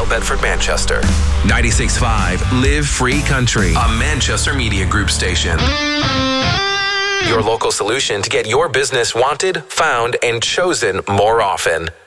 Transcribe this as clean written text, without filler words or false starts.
Royal Bedford, Manchester. 96.5 Live Free Country, A Manchester Media Group station. Your local solution to get your business wanted, found, and chosen more often.